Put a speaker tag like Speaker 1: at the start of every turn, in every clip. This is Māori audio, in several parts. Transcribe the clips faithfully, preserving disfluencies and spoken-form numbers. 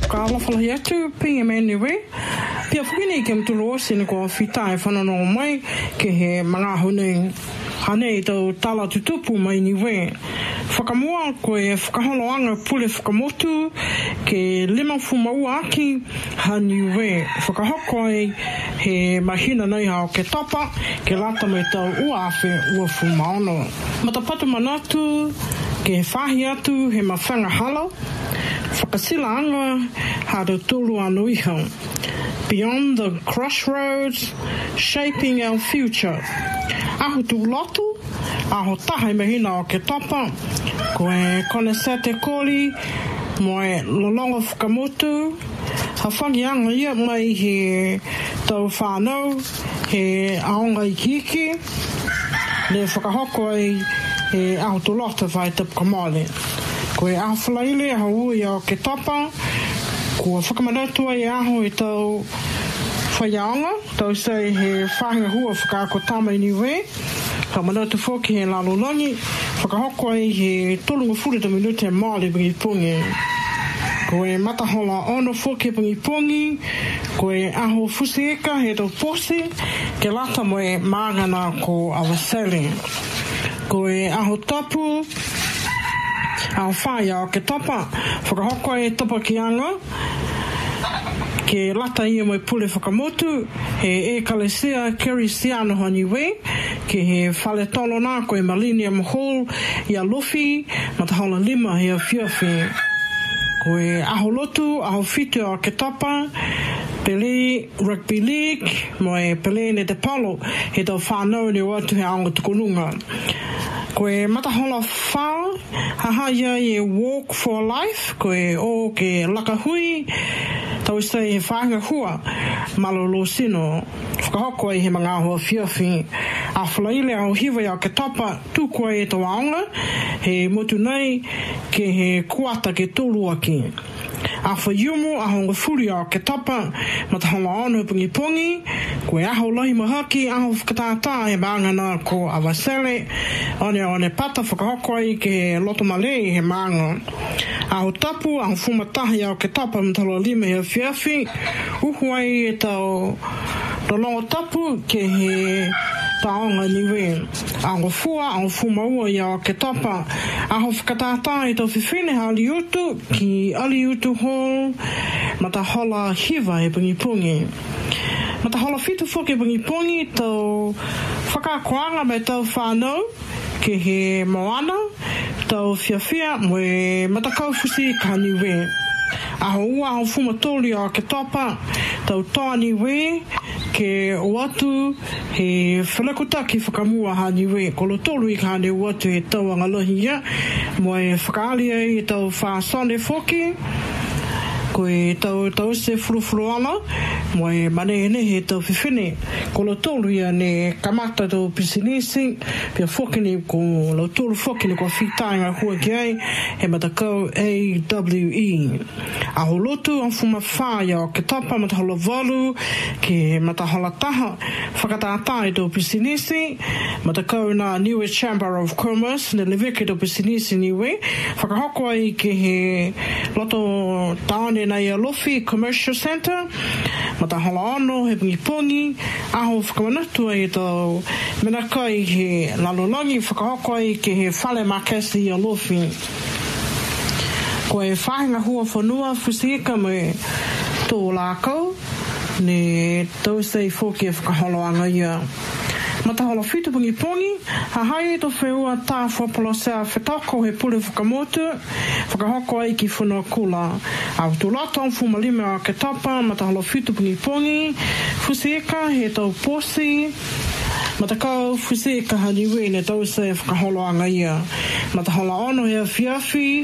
Speaker 1: whakaalawhalahi atu, pinga meni we. Pia whakini ke mtulu osi ni kua whitai whanano mai ke he mga hone hane i tau tala tutupu mai ni we. Whakamua koe whakaholoanga pule whakamotu ke lima fumaua aki ha ni we. Whakahoko ai he mahina nei hao ke tapa ke lata me tau uawhe ua fumaono. Matapatu manatu ke whahi atu he mawhanga halo. Whakasila anga hara tolu anu iho. Beyond the crossroads, shaping our future. Aho tu lotu, aho tahai mahina o ke tapa, koe kone sate koli, moe lolonga whakamotu, ha whangi anga ia mai he tau whanau, he aonga i kiki, le whakahoko ai he aho tu lotu vai tapu kamale. Koe aho whalaile aho ui o ke tapa, kua whakamanatu ai aho i tau whaiaonga, tau sei he whahinga hua whakaako tama i niwe, whakamanatu whoki he lalolongi, whakahoko ai he tolunga furita minute maali pingi pungi. Koe matahola ono whoki pingi pungi, koe aho fusieka he tau posi, ke lata moe maangana ko awasele. Koe aho tapu, aho whaia o ke tapa, whakahoko ai tapa ki anga, ke lata ia mai pule whakamotu, he e kalesia kerisiano haniwe, ke he whale tolo nā koe Millennium Hall ia Luffy, matahola lima hea whiawhi. Koe aho lotu, aho whitu o ke tapa, Pele Rugby League, moe Pele ne te palo, he tau whanau ni watu he aonga tukununga. Koe matahola whao, haha ia e Walk for Life, koe o ke lakahui, tau sei he whainga hua, malolo sino, whakahoko ai he mga ahua whiawhi, a whalaile au hiwa ia ke tapa, tūkua e tau aonga, he motu nei, ke he kuata ke tolu aki. A whaiumu, a honga furi au ke tapa, matahonga ono pungi pungi, koe aho lahi mahaki, aho whakatātā he maangana ko awasele, one one pata whakahoko ai ke he loto malei he maanga. Aho tapu, aho fumatahi au ke tapa matalo lima he whiawhi, uhu ai e tau rolongo tapu ke he taonga niwe. Aho fua, aho fumaua ia o ke tapa, aho whakatātā i tau whiwhine ha aliutu ki aliutu hall, matahola hiva he pungi pungi. Matahola fitu whoke pungi pungi tau whakakoanga me tau whanau ke he moana, tau whiawhia moe matakau fusi ka niwe. Aho ua aho fumatoli o ke tapa, tau toa niwe, ke watu he whanakutaki whakamua ha niwe, kolo tolu i ka ne watu he tau angalohi ia, moe whakaali ai tau whaasone whoki, koe tau tau se furufuru ala, moe manene he tau whiwhine, kolo tolu ia ne kamata tau pisinisi, pia whokini ko lo tolu whokini ko whitainga hua ki ai, he matakau A W E. Aho lotu ang fumawhaya o ke tapa matahola walu, ke matahola taha, whakatātai tau pisinisi, matakau na Niue Chamber of Commerce, ne leweke tau pisinisi niwe, whakahoko ai ke he loto taone na ia Lofi Commercial Center, matahola ono, he pungi pungi, aho whakamanatu ai tau menakai he lalolongi, whakahoko ai ke he whale makesi ia Lofi. Koe whahinga hua whanua whusieka me tō lākau, ne tau sei whoki e whakaholoanga ia. Matahola whitu pungi pungi, ha hai e tō wheua tā whapolosea whetako he pule whakamotu, whakahoko ai ki whanua kula. Au tū lato ang fumalime a ke tapa, matahola whitu pungi pungi, whusieka he tau posi, matakau whusieka haniwe ne tau sei whakaholoanga ia. Matahola ono hea whiawhi,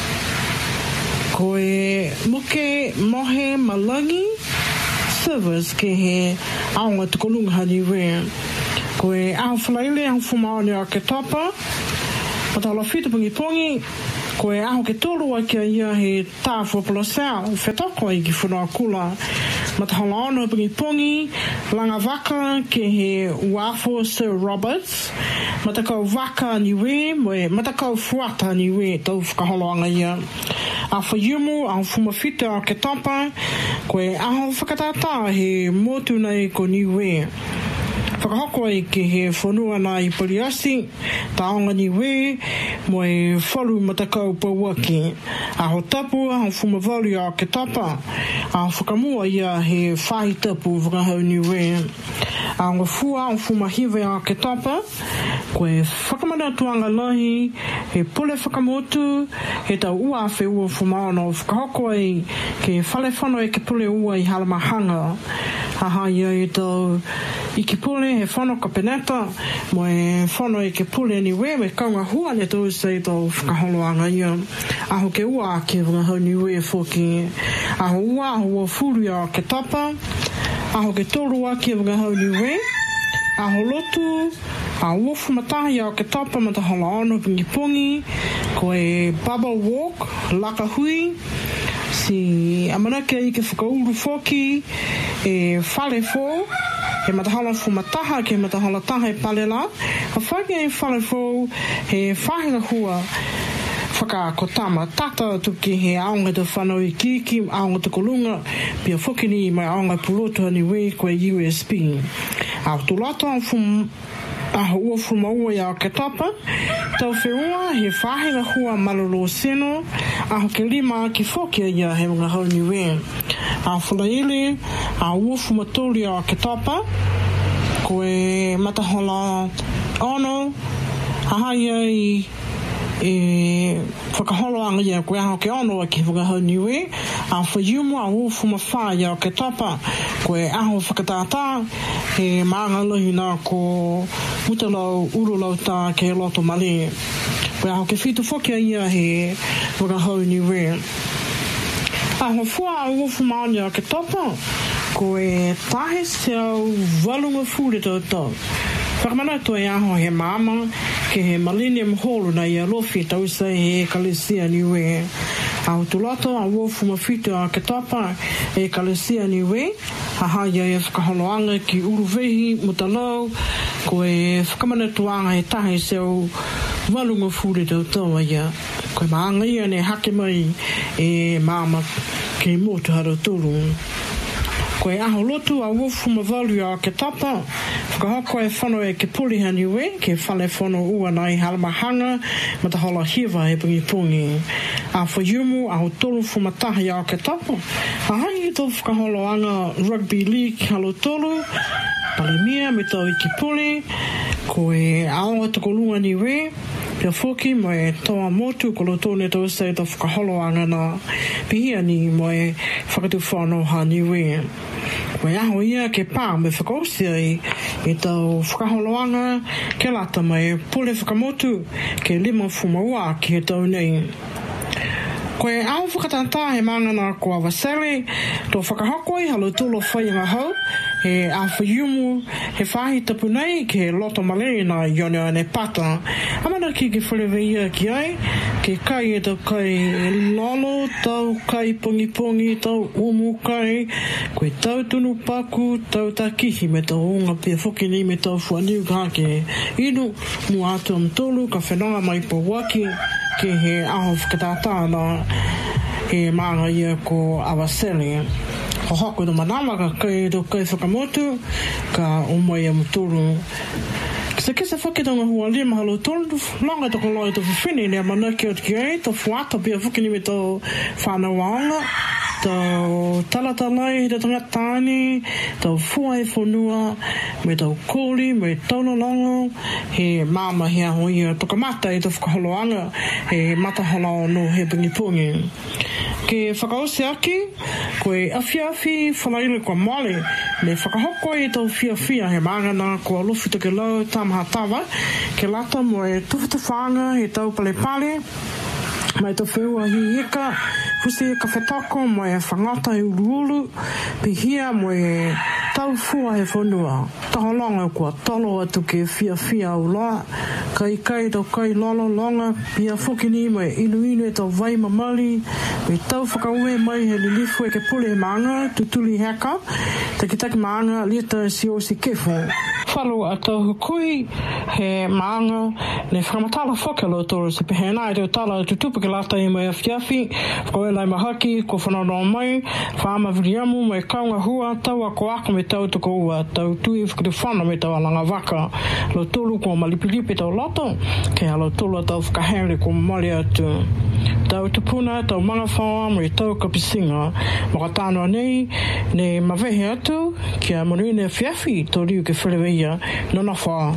Speaker 1: koe muke mohe malangi service ke he aonga tukolunga haniwe. Koe aho whalaile aho fumaone a ke tapa, matahola whitu pungi pungi, Ko e aho ke tolu a kia ia he tāwha Palosau, whetoko i ki whanau kula. Ma te hala ono pungi pungi, langa waka ke he Uafo Sir Roberts, ma te kau waka niwe, moe ma te kau fuata niwe, tau whakaholoanga ia. A whaiumu, a whumawhita a ke tapa, ko e aho whakatata he motu nei ko niwe. Whakahoko i ke he whanua nā i Pariasi, taonga niwe, mo e whalu matakau pauaki. Aho tapu, aho whumawali a ke tapa, aho whakamua ia he whahi tapu whakahau niwe. Aho fua, aho whumahiwe a ke tapa, koe whakamana tuanga lahi, he pule whakamotu, he tau ua whi ua whumaono, whakahoko i ke whale whano e ke pule ua i Halamahanga. Haha ia i tau i ke pule he whano ka peneta, mo e whano i ke pule niwe, me kaunga hua ne tau se i tau whakaholoanga ia. Aho ke ua ke whakahau niwe whoki. Aho ua, aho ua furu a ke tapa, aho ke toru a ke whakahau niwe, aho lotu, a wofu matahi a ke tapa ma te hala ono pingi pungi, ko e Bubble Walk, laka hui, si amanake i ke whakauru whoki, e whale fo, he matahala fumataha ke matahala taha e palela, a whaki e whale fo, he whahinga hua, whakakotama tata tuki he aonga te whanau i kiki, aonga te kolunga, pia whokini mai aonga puloto ni we koe U S B. Au tulato au fum aho ua fumaua ia ke tapa, tau whiua he whahinga hua malolo seno, aho ke lima ki whokia ia he mga hau niwe. Au whalaili, au ua fumatoli ia ke tapa, koe matahola ono, aha ia i e whakaholoanga ia koe aho ke ono a ki whakahau niwe, a whaiumu a ua fumawha ia ke tapa, koe aho whakatata, he maanga lohi nā ko mutalau urulau tā ke loto male. Koe aho ke whitu whokia ia he whakahau niwe. Aho fua a ua fumaonia ke tapa, koe tahe seau walunga fure tau tau. Whakamana to e aho he mama ke he Millennium Hall na ia lofi tau sa he Kalesia niwe. Aho tulato a ua fumawhita a ke tapa e Kalesia niwe. Aha ia e whakaholoanga ki uruwehi mutalau ko e whakamana tuanga he tahe seau walunga fure tau tau ia. Koe maanga ia ne hake mai e mama ke motu haro tolu. Koe aho lotu a ua fumawali a ke tapa, whakahoko e whano e ke puliha niwe, ke whale whano ua nai Halamahanga, ma te hola hiwa e pungi pungi. A whaiumu a ho tolu fumatahi a ke tapa, a hai i tau whakaholoanga Rugby League halo tolu, palemia me tau i ki puli, koe aonga tukolunga niwe, pia whoki mo e toa motu ko lo tōne tau se tau whakaholoanga na pihia ni mo e whakatu whanau ha niwe. Koe aho ia ke pā me whakausia i e tau whakaholoanga ke lata mai pule whakamotu ke lima fumaua ki he tau nei. Koe aho whakatata he mangana ko Awasele, tō whakahokoi halo tūlo whaianga hau, he a whaiumu, he whahi tapu nei ke loto malei na ione ane pata. Amana ki ke wharewe ia ki ai, ke kai e tau kai lolo, tau kai pongi pongi, tau umu kai, koe tau tunu paku, tau takihi me tau unga pia whokini me tau whaniu ka ke inu, mu atu am tolu ka whenanga mai po waki, ke he aho whakatata na he maanga ia ko Awasele. Ho hoko no manawa ka kai do kai whakamotu, ka umai am tolu. Kisa kisa whakitanga hua lima halo tolu, langa toko loi to whiwhine nea manaki o tiki ei, to whuata pia whukini me to whanau aonga, to talatalai, to tangatani, to fua e whanua, me to kōli, me taulalongo, he mama hea hoia, toka mata e to whakaholoanga, he matahala no he pungipungi. Ke whakaose aki, koe awhiawhi whalaile kua male, me whakahoko e tau whiawhia he mangana kua lofu take lau tamaha tawa, ke lata mo e tuwhata whanga he tau pale pale, mai to wheua hi hika, husi e ka whetako mo e whangata i uruulu, pihia mo e tau fua he whanua. Taholanga kua talo atu ke fia fia ula, kai kai tau kai lolo longa, pia whukini mo e inu inu e tau vai mamali, me tau whakaue mai he lilifu e ke pule e maanga, tutuli heka, taki taki maanga, lieta si o si kefo. Whalu a tau hukui, he maanga, ne whakamatala whakalo toro se pehe nai teo tala tutupu ke lata i mai a fiafi, whakaue lai mahaki, ko whanau mai, whaama viriamu, mai kaunga hua, tau a ko ako me tau tuko ua, tau tui whakatu whana me tau alanga waka, lo tolu ko malipilipi tau loto, ke alo tolu a tau whakahere ko mali atu. Tau tupuna, tau manga whaua, me tau kapisinga, makatano nei, ne mawehe atu, kia monuine fiafi, tau riu ke whileweia, nona whaa.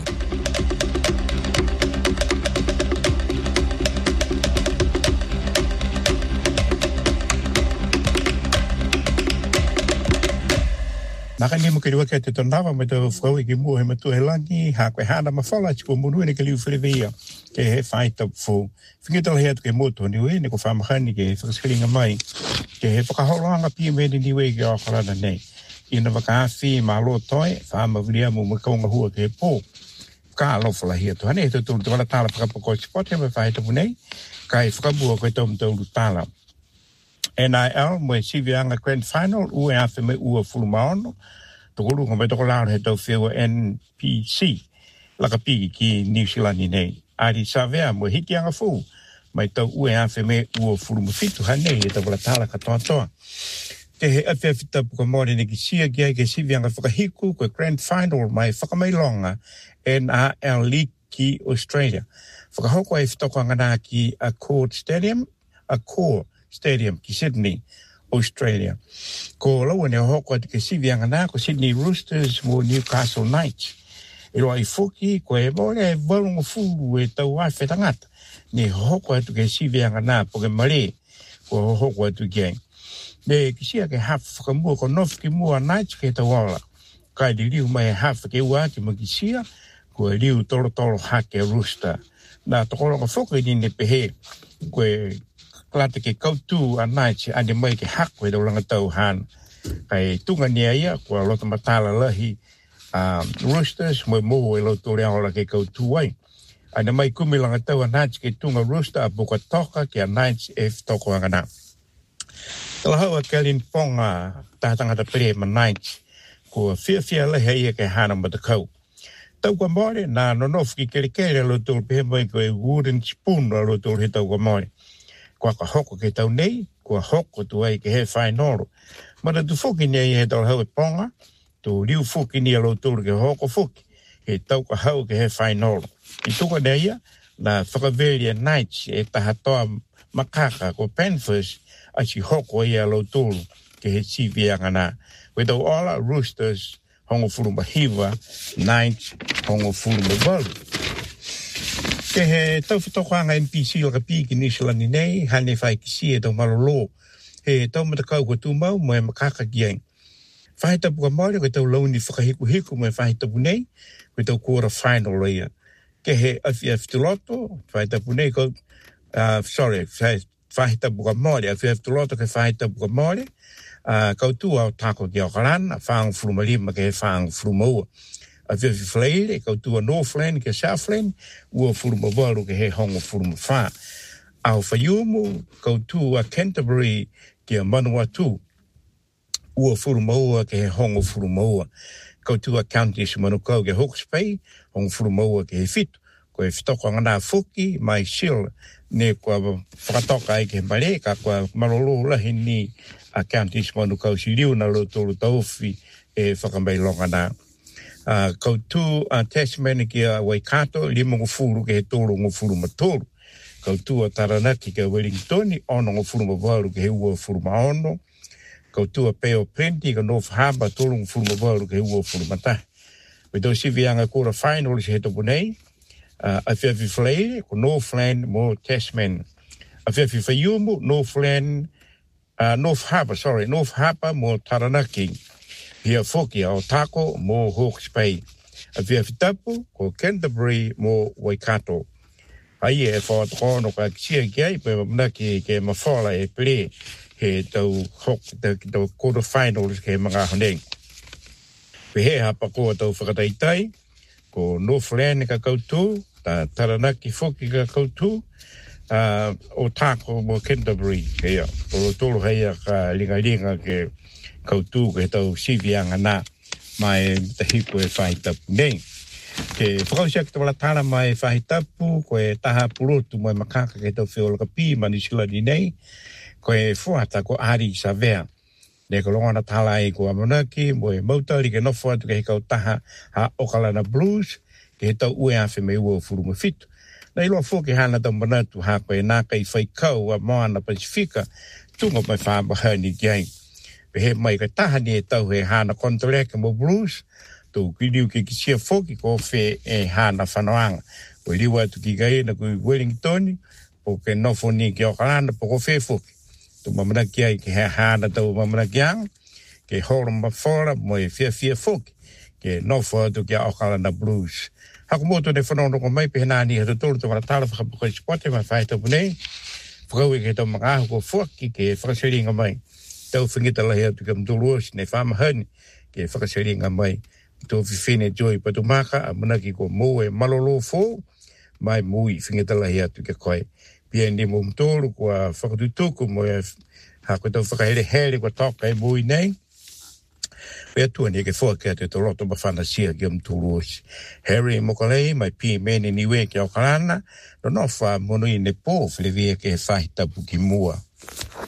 Speaker 2: Naka ni mo ke waka te tonawa me te whau i ki mua he matu he langi, ha koe hana mawhala chiko munu e ne ke liu whileweia ke he whaita fu. Whingitala he atu ke moto ni ue, ne ko whamahani ke whakaskiringa mai, ke he whakahoroanga pia me ni niwe ki o karana nei. Ina wakaafi ma lo toi, whaama viliamu me kaunga hua ke he pō. Ka alofala hi atu. Hane he tūru te wala tala whakapako spot he me whaita fu nei, kai whakabua koe tau mtauru tala. N I L mo e sivianga grand final ue afe me ua fulu maono tokolu ko me toko lao he tau whiua N P C laka pigi ki New Zealand nei ari savea mo hiki anga fu mai tau ue afe me ua fulu mafitu hanei e tau tala katoa toa te he afe afe tapu ka mōre ne ki sia ki ai ke sivianga whakahiku ko grand final mai whakamailonga N R L League ki Australia whakahoko e whitoko angana ki Accord Stadium Accord Stadium ki Sydney, Australia. Ko laua ne hoko ati ke sivianga nā ko Sydney Roosters mo Newcastle Knights. E roa i fuki ko e mōre e walunga fulu e tau ai whetangata. Ne hoko atu ke sivianga nā po ke mare ko hoko atu ke. Ne kisia ke hafa whakamua ko nofu ki mua Knights ke tau ala. Kai di liu mai hafa ke uati mo kisia ko e liu tolo tolo hake Rooster. Nā tokoro ka whoka ni ne pehe ko e klate ke kautu a Knights ane mai ke hako e daulanga tau hana. Kai tunga nia ia, kua lota matala lahi um, Roosters, mo mo e loto rea hola ke kautu wai. Ane mai kumilanga tau a Knights ke tunga Rooster a buka toka ke a Knights e toko angana. Tala haua Kalin Ponga tahatangata pere ma Knights, kua fia fia lahi ia ke hana matakau. Tau kwa mōre, nā nonofu ki kere kere loto pehe mai koe wooden spoon a loto he tau kwa mōre. Kua ka hoko ke tau nei, kua hoko tu ai ke he whainoro. Mana tu whuki nei he tau hau e ponga, tu riu whuki ni alo tūru ke hoko whuki, he tau ka hau ke he whainoro. I tuka nei ia, na whakaveria Knights e tahatoa makaka ko Panthers, a si hoko i alo tūru ke he sivianga nā. We tau ola, Roosters, hongo furu mahiwa, Knights, hongo furu mawalu. Ke he tau whatokoanga N P C laka piki nisilani nei, hane whai ki si e tau malolo. He tau matakau ko tūmau, mo e makaka ki ai. Whahitapu ka maori, ko tau launi whakahiku hiku, mo e whahitapu nei, ko tau quarter final ia. Ke he awhi awhi tuloto, whahitapu nei, ko, uh, sorry, whahitapu ka maori, awhi awhi tuloto ke whahitapu ka maori, uh, kautua o tako ki o karana, whaang furumalima ke he whaang furumaua. A whiwhi whaleire, kau tua Northland ke Southland, ua furuma waru ke he hongo furuma wha. Au whaiumu, kau tua Canterbury ke Manawatu, ua furuma ua ke he hongo furuma ua. Kau tua County Simanukau ke Hawke's Bay, hongo furuma ua ke he fitu. Ko e whitoko ngana whuki, mai sil, ne kua whakatoka ai ke mare, ka kua marolo lahi ni a County Simanukau si riu na lo tolu tauwhi e whakamai longa nā. Uh, kau tu uh, Tasmania ki a Waikato, lima ngufuru ke he tōru ngufuru matoru. Kau tu a Taranaki ke Wellingtoni, ono ngufuru mawaru ke he ua furu maono. Kau tu a Peo Plenty ke North Harbour, tōru ngufuru mawaru ke he ua furu matahi. We tau sivianga kora final se he topu nei, uh, a whiawhi whaleire, ko Northland mo Tasmania. A whiawhi whaiumu, Northland, uh, North Harbour, sorry, North Harbour mo Taranaki. Hia whoki a Otako mo Hawke's Bay. A whiawhi tapu ko Canterbury mo Waikato. Hai e whaatokono ka kisia ki ai, pe mamna ki ke mawhala e pere he tau hok, tau quarter finals ke mga honeng. Pe he hapa koa tau whakataitai, ko Northland ka koutou, ta Taranaki Foki ka koutou, uh, o tāko mo Canterbury, kea, o tolo hei ka linga linga ke koutou ke tau sivianga nā, mai tahipo e whaitapu nei. Ke whakausia ki tawala tāna mai whahitapu, koe taha purotu mai makaka ke tau whiola ka pī mani sila di nei, koe fuata ko ari sa vea. Ne ko longa na tala e ko amanaki, mo e mautari ke nofo atu ke he kau taha ha Okalana Blues, ke he tau ue awhi me ua furu me fitu. Na ilo fo ke hana tau manatu ha koe nā kai whaikau a Moana Pasifika, tunga mai whaambahani ki ai. Pe he mai ka taha ni e tau he hana Kontreka mo Blues, tau kiriu ke kisia foki ko whe e hana whanoanga. Ko i riwa atu ki gai na kui Wellington, po ke nofo ni ki Okalana, po ko whe foki. Tu mamana ki ai ke he hana tau mamana ki ang, ke horo mawhora mo e whia whia foki, ke nofo atu ki a Okalana Blues. Haku moto ne whanono ko mai pe he nani hatu tolu tu maratala whakapukai spote mai whaita punei, whakau e ke tau mga ahu ko fuaki ke whakaseringa mai. Tau whingita lahi atu ke mtuluosi ne whamahani ke whakaseringa mai. Tau whiwhine joy patu maka a manaki ko mo e malolo fō, mai mui whingita lahi atu ke koe. Pia ni mo mtolu kua whakatutuku mo e hako tau whakahere here kua toka e mui nei. Pea tua ni e ke whaka te to loto mawhanasia ki mtolu osi. Harry Mokalei mai pi mene niwe ki Okalana, no no wha mono i ne pō whilewia ke whahitapu ki mua.